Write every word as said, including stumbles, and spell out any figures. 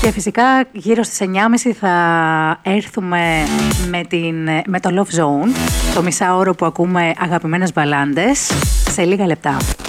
Και φυσικά γύρω στις εννιά και μισή θα έρθουμε με, την, με το Love Zone, το μισάωρο που ακούμε αγαπημένες μπαλάντες, σε λίγα λεπτά.